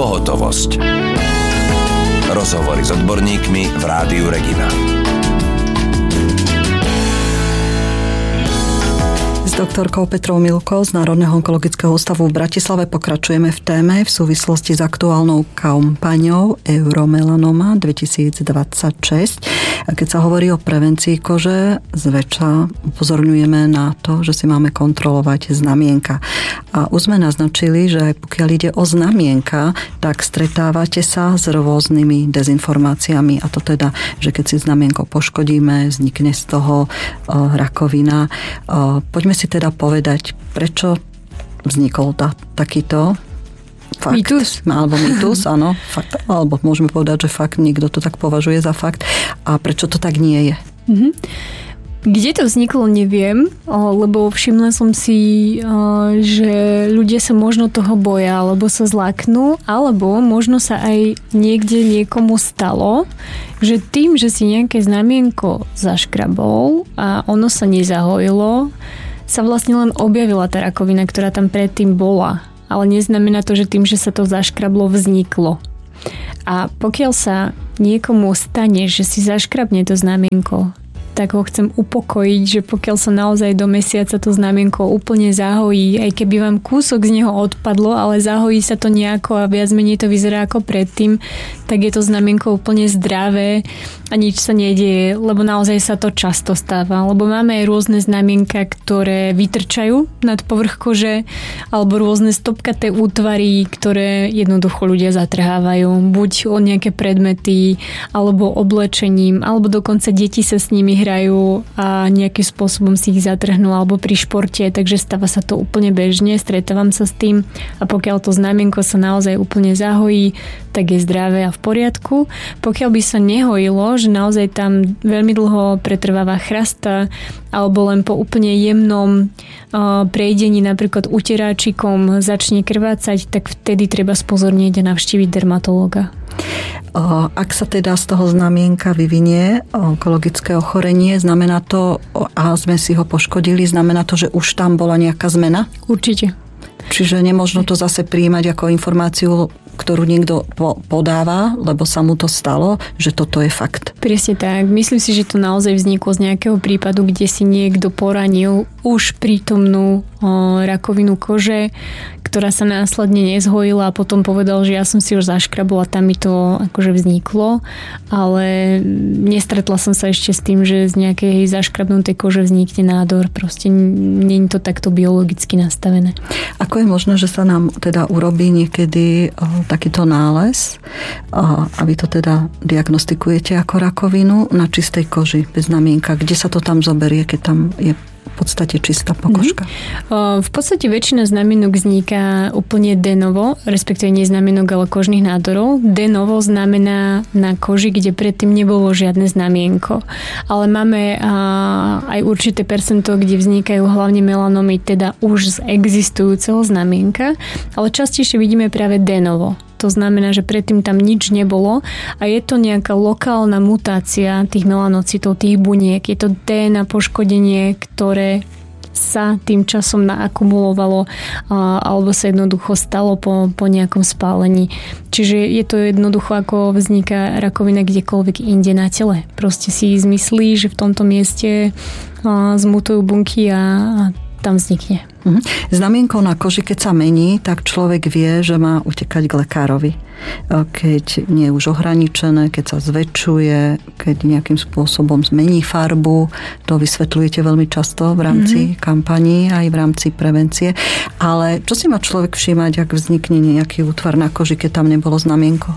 Pohotovosť. Rozhovory s odborníkmi v Rádiu Regina. S doktorkou Petrou Milkou z Národného onkologického ústavu v Bratislave pokračujeme v téme v súvislosti s aktuálnou kampaňou Euromelanoma 2026. A keď sa hovorí o prevencii kože, zväčša upozorňujeme na to, že si máme kontrolovať znamienka. A už sme naznačili, že pokiaľ ide o znamienka, tak stretávate sa s rôznymi dezinformáciami. A to teda, že keď si znamienko poškodíme, vznikne z toho rakovina. Poďme si teda povedať, prečo vznikol takýto fakt. Mýtus. Alebo mýtus, áno. Fakt, alebo môžeme povedať, že fakt niekto to tak považuje za fakt. A prečo to tak nie je? Mhm. Kde to vzniklo, neviem, lebo všimla som si, že ľudia sa možno toho boja, alebo sa zláknú, alebo možno sa aj niekde niekomu stalo, že tým, že si nejaké znamienko zaškrabol a ono sa nezahojilo, sa vlastne len objavila tá rakovina, ktorá tam predtým bola. Ale neznamená to, že tým, že sa to zaškrablo, vzniklo. A pokiaľ sa niekomu stane, že si zaškrabne to znamienko, tak ho chcem upokojiť, že pokiaľ sa naozaj do mesiaca to znamienko úplne zahojí, aj keby vám kúsok z neho odpadlo, ale zahojí sa to nejako a viac menej to vyzerá ako predtým, tak je to znamienko úplne zdravé a nič sa nedieje, lebo naozaj sa to často stáva. Lebo máme aj rôzne znamienka, ktoré vytrčajú nad povrch kože, alebo rôzne stopkaté útvary, ktoré jednoducho ľudia zatrhávajú. Buď o nejaké predmety, alebo oblečením, alebo dokonca deti sa s nimi hrajú a nejakým spôsobom si ich zatrhnú alebo pri športe, takže stáva sa to úplne bežne, stretávam sa s tým a pokiaľ to znamienko sa naozaj úplne zahojí, tak je zdravé a v poriadku. Pokiaľ by sa nehojilo, že naozaj tam veľmi dlho pretrváva chrasta alebo len po úplne jemnom prejdení napríklad uteráčikom začne krvácať, tak vtedy treba spozornieť a navštíviť dermatológa. Ak sa teda z toho znamienka vyvinie onkologické ochorenie, znamená to, a sme si ho poškodili, znamená to, že už tam bola nejaká zmena? Určite. Čiže nemožno to zase prijímať ako informáciu, ktorú niekto podáva, lebo sa mu to stalo, že toto je fakt. Presne tak. Myslím si, že to naozaj vzniklo z nejakého prípadu, kde si niekto poranil už prítomnú rakovinu kože, ktorá sa následne nezhojila a potom povedal, že ja som si už zaškrabol a tam mi to akože vzniklo, ale nestretla som sa ešte s tým, že z nejakej zaškrabnutej kože vznikne nádor. Proste nie je to takto biologicky nastavené. Ako je možné, že sa nám teda urobí niekedy takýto nález a vy to teda diagnostikujete ako rakovinu na čistej koži, bez znamienka? Kde sa to tam zoberie, keď tam je v podstate čistá pokožka? V podstate väčšina znamienok vzniká úplne de novo, respektíve nie znamienok, ale kožných nádorov. De novo znamená na koži, kde predtým nebolo žiadne znamienko. Ale máme aj určité percento, kde vznikajú hlavne melanomy, teda už z existujúceho znamienka, ale častejšie vidíme práve de novo. To znamená, že predtým tam nič nebolo a je to nejaká lokálna mutácia tých melanocitov, tých buniek. Je to DNA poškodenie, ktoré sa tým časom naakumulovalo alebo sa jednoducho stalo po nejakom spálení. Čiže je to jednoducho, ako vzniká rakovina kdekoľvek inde na tele. Proste si zmyslí, že v tomto mieste zmutujú bunky a tam vznikne. Znamienko na koži, keď sa mení, tak človek vie, že má utekať k lekárovi. Keď nie je už ohraničené, keď sa zväčšuje, keď nejakým spôsobom zmení farbu. To vysvetľujete veľmi často v rámci kampaní aj v rámci prevencie. Ale čo si má človek všímať, ak vznikne nejaký útvar na koži, keď tam nebolo znamienko?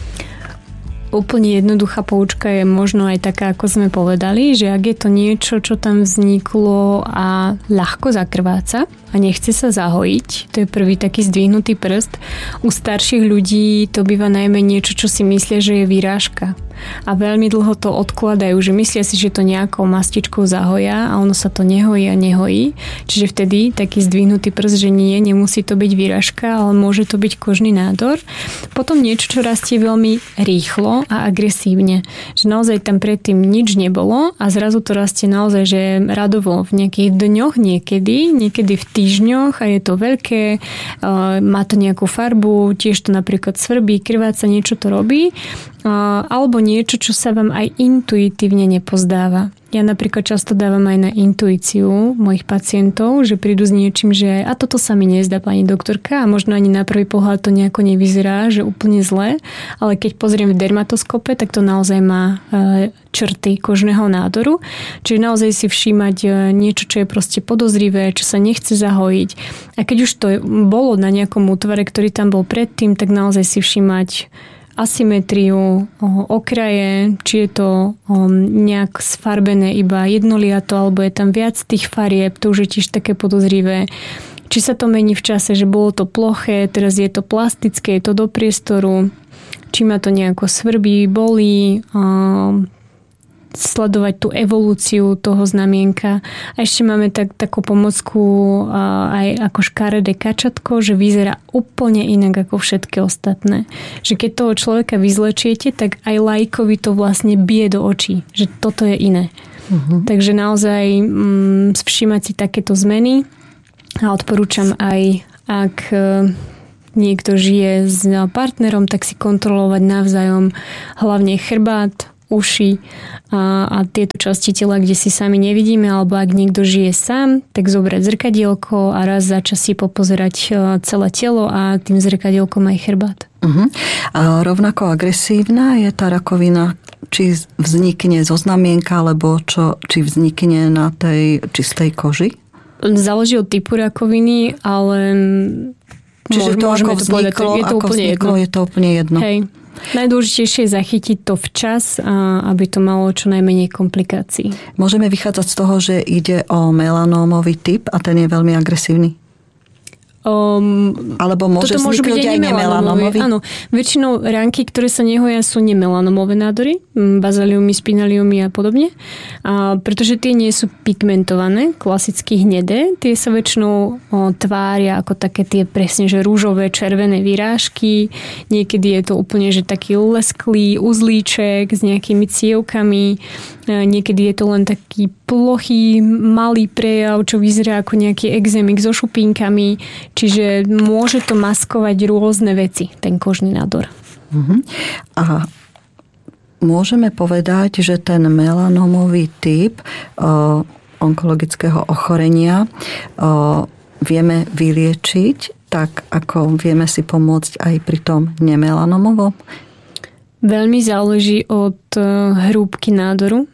Úplne jednoduchá poučka je možno aj taká, ako sme povedali, že ak je to niečo, čo tam vzniklo a ľahko zakrváca a nechce sa zahojiť, to je prvý taký zdvihnutý prst. U starších ľudí to býva najmä niečo, čo si myslia, že je vyrážka. a veľmi dlho to odkladajú, že myslia si, že to nejakou mastičkou zahoja a ono sa to nehojí a nehojí. Čiže vtedy taký zdvihnutý prst, že nie, nemusí to byť výražka, ale môže to byť kožný nádor. Potom niečo, čo rastie veľmi rýchlo a agresívne. Že naozaj tam predtým nič nebolo a zrazu to rastie naozaj, že radovo v nejakých dňoch niekedy v týždňoch a je to veľké, má to nejakú farbu, tiež to napríklad svrbí, krváca, niečo to robí, alebo niečo, čo sa vám aj intuitívne nepozdáva. Ja napríklad často dávam aj na intuíciu mojich pacientov, že prídu s niečím, že a toto sa mi nezdá, pani doktorka, a možno ani na prvý pohľad to nejako nevyzerá, že úplne zle, ale keď pozriem v dermatoskope, tak to naozaj má črty kožného nádoru. Čiže naozaj si všímať niečo, čo je proste podozrivé, čo sa nechce zahojiť. A keď už to bolo na nejakom útvare, ktorý tam bol predtým, tak naozaj si všímať asymetriu, okraje, či je to nejak sfarbené iba jednoliato, alebo je tam viac tých farieb, to už je tiež také podozrivé. Či sa to mení v čase, že bolo to ploché, teraz je to plastické, je to do priestoru, či ma to nejako svrbí, bolí, sledovať tú evolúciu toho znamienka. A ešte máme takú pomocku aj ako škaredé kačatko, že vyzerá úplne inak ako všetky ostatné. Že keď toho človeka vyzlečiete, tak aj laikovi to vlastne bije do očí, že toto je iné. Takže naozaj všímať si takéto zmeny a odporúčam aj, ak niekto žije s partnerom, tak si kontrolovať navzájom hlavne chrbát, uši a tieto časti tela, kde si sami nevidíme, alebo ak niekto žije sám, tak zobrať zrkadielko a raz za čas si popozerať celé telo a tým zrkadielkom aj chrbát. A rovnako agresívna je tá rakovina, či vznikne zo znamienka, alebo či vznikne na tej čistej koži? Záleží od typu rakoviny, ale čiže to ako vzniklo, je to úplne jedno. Hej. Najdôležitejšie je zachytiť to včas, aby to malo čo najmenej komplikácií. Môžeme vychádzať z toho, že ide o melanómový typ a ten je veľmi agresívny? Alebo môže vzniknúť aj nemelanómový? Áno, väčšinou ránky, ktoré sa nehoja, sú nemelanómové nádory, bazaliumy, spinaliumy a podobne. Pretože tie nie sú pigmentované, klasicky hnedé. Tie sa väčšinou tvária ako také tie presne, že rúžové, červené výrážky. Niekedy je to úplne, že taký lesklý uzlíček s nejakými cievkami. Niekedy je to len taký plochý, malý prejav, čo vyzerá ako nejaký exémik so šupínkami. Čiže môže to maskovať rôzne veci, ten kožný nádor. A môžeme povedať, že ten melanómový typ onkologického ochorenia vieme vyliečiť tak, ako vieme si pomôcť aj pri tom nemelanomovom? Veľmi záleží od hrúbky nádoru.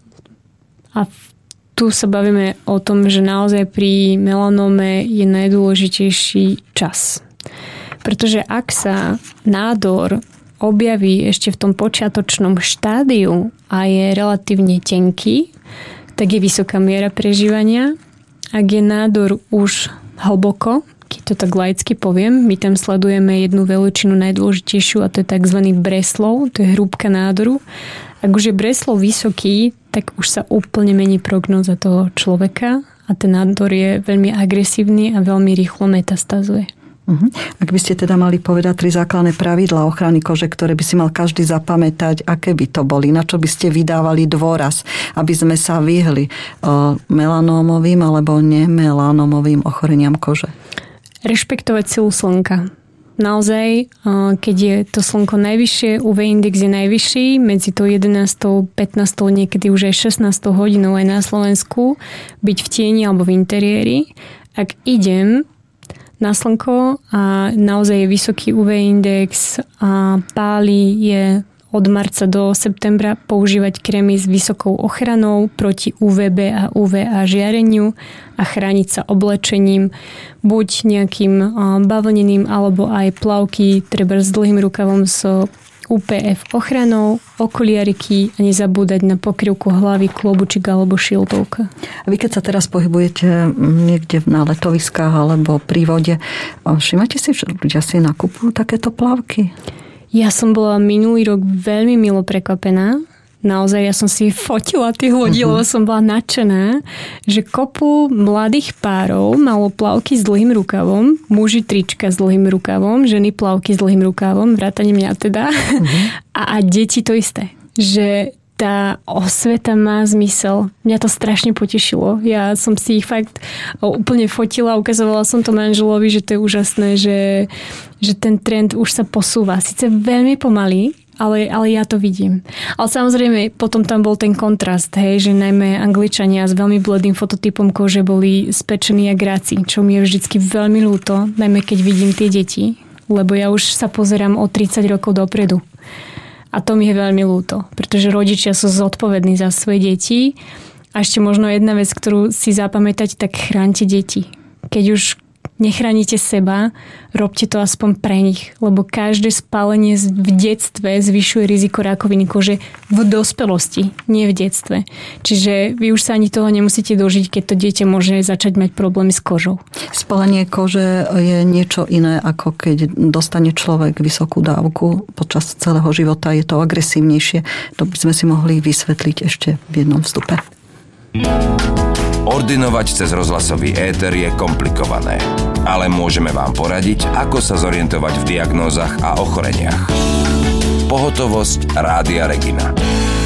A tu sa bavíme o tom, že naozaj pri melanóme je najdôležitejší čas. Pretože ak sa nádor objaví ešte v tom počiatočnom štádiu a je relatívne tenký, tak je vysoká miera prežívania. Ak je nádor už hlboko, keď to tak laicky poviem, my tam sledujeme jednu veličinu najdôležitejšiu a to je tzv. Breslov, to je hrúbka nádoru. Ak už je Breslov vysoký, tak už sa úplne mení prognóza toho človeka a ten nádor je veľmi agresívny a veľmi rýchlo metastázuje. Ak by ste teda mali povedať 3 základné pravidlá ochrany kože, ktoré by si mal každý zapamätať, aké by to boli, na čo by ste vydávali dôraz, aby sme sa vyhli melanómovým alebo nemelanómovým ochoreniam kože? Rešpektovať silu slnka. Naozaj, keď je to slnko najvyššie, UV index je najvyšší, medzi to 11. 15. niekedy už aj 16. hodinou aj na Slovensku, byť v tieni alebo v interiéri. Ak idem na slnko a naozaj je vysoký UV index a páli, je od marca do septembra používať krémy s vysokou ochranou proti UVB a UVA žiareniu a chrániť sa oblečením, buď nejakým bavlneným alebo aj plavky, treba s dlhým rukavom s UPF ochranou, okuliariky a nezabúdať na pokrývku hlavy, klobučík alebo šiltovka. A vy keď sa teraz pohybujete niekde na letoviskách alebo pri vode, všimate si, že ľudia si nakupujú takéto plavky? Ja som bola minulý rok veľmi milo prekvapená. Naozaj ja som si fotila tých ľudí, lebo som bola nadšená, že kopu mladých párov malo plavky s dlhým rukavom, muži trička s dlhým rukavom, ženy plavky s dlhým rukavom, vrátane mňa teda. A deti to isté. Že tá osveta má zmysel. Mňa to strašne potešilo. Ja som si ich fakt úplne fotila, ukazovala som to manželovi, že to je úžasné, že ten trend už sa posúva. Sice veľmi pomaly, ale ja to vidím. Ale samozrejme, potom tam bol ten kontrast, hej, že najmä Angličania s veľmi bledým fototypom kože boli spečení jak ráci, čo mi je vždycky veľmi ľúto, najmä keď vidím tie deti, lebo ja už sa pozerám o 30 rokov dopredu. A to mi je veľmi ľúto, pretože rodičia sú zodpovední za svoje deti. A ešte možno jedna vec, ktorú si zapamätať, tak chránte deti. Keď už nechránite seba, robte to aspoň pre nich, lebo každé spálenie v detstve zvyšuje riziko rakoviny kože v dospelosti, nie v detstve. Čiže vy už sa ani toho nemusíte dožiť, keď to dieťa môže začať mať problémy s kožou. Spálenie kože je niečo iné, ako keď dostane človek vysokú dávku počas celého života. Je to agresívnejšie. To by sme si mohli vysvetliť ešte v jednom vstupe. Ordinovať cez rozhlasový éter je komplikované, ale môžeme vám poradiť, ako sa zorientovať v diagnózach a ochoreniach. Pohotovosť Rádia Regina.